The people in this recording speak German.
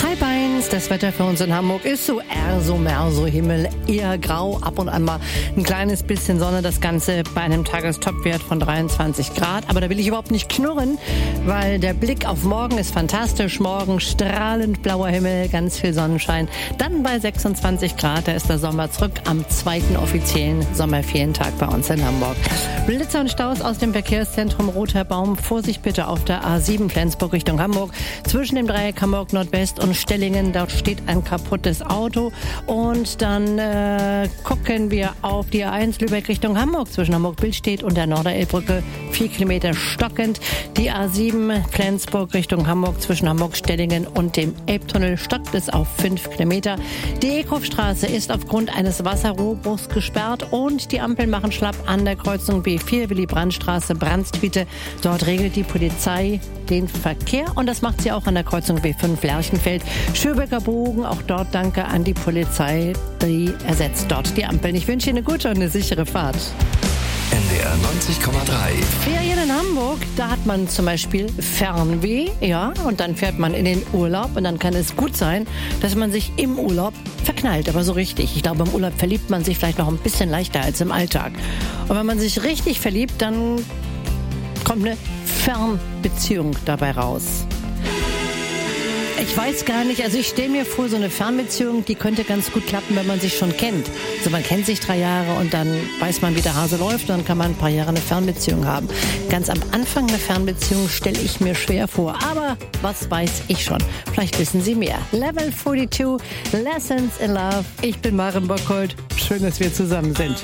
Halb eins, das Wetter für uns in Hamburg ist so so Himmel, eher grau, ab und an mal ein kleines bisschen Sonne, das Ganze bei einem Tagestopwert von 23 Grad. Aber da will ich überhaupt nicht knurren, weil der Blick auf morgen ist fantastisch. Morgen strahlend blauer Himmel, ganz viel Sonnenschein. Dann bei 26 Grad, da ist der Sommer zurück am zweiten offiziellen Sommerferientag bei uns in Hamburg. Blitzer und Staus aus dem Verkehrszentrum Roter Baum. Vorsicht bitte auf der A7 Flensburg Richtung Hamburg. Zwischen dem Dreieck Hamburg Nordwest und Stellingen, dort steht ein kaputtes Auto. Und dann gucken wir auf die A1 Lübeck Richtung Hamburg. Zwischen Hamburg-Billstedt und der Norderelbbrücke 4 Kilometer stockend. Die A7 Flensburg Richtung Hamburg zwischen Hamburg-Stellingen und dem Elbtunnel stockt bis auf 5 Kilometer. Die Eckhoffstraße ist aufgrund eines Wasserrohrbruchs gesperrt und die Ampeln machen schlapp an der Kreuzung B4 Willy-Brandt-Straße Brandstwiete. Dort regelt die Polizei den Verkehr und das macht sie auch an der Kreuzung B5 Lerchenfeld. Schöbecker Bogen, auch dort danke an die Polizei, die ersetzt dort die Ampeln. Ich wünsche Ihnen eine gute und eine sichere Fahrt. NDR 90,3. Ferien in Hamburg, da hat man zum Beispiel Fernweh, ja, und dann fährt man in den Urlaub und dann kann es gut sein, dass man sich im Urlaub verknallt, aber so richtig. Ich glaube, im Urlaub verliebt man sich vielleicht noch ein bisschen leichter als im Alltag. Und wenn man sich richtig verliebt, dann kommt eine Fernbeziehung dabei raus. Ich weiß gar nicht, also ich stelle mir vor, so eine Fernbeziehung, die könnte ganz gut klappen, wenn man sich schon kennt. Also man kennt sich 3 Jahre und dann weiß man, wie der Hase läuft, dann kann man ein paar Jahre eine Fernbeziehung haben. Ganz am Anfang einer Fernbeziehung stelle ich mir schwer vor, aber was weiß ich schon? Vielleicht wissen Sie mehr. Level 42, Lessons in Love. Ich bin Maren Bockholt. Schön, dass wir zusammen sind.